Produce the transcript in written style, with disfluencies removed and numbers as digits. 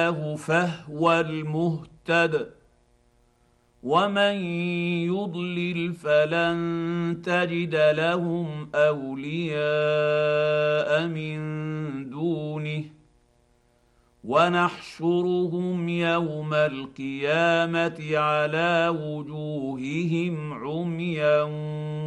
هداه فهو المهتد ومن يضلل فلن تجد لهم اولياء من دونه ونحشرهم يوم القيامه على وجوههم عميا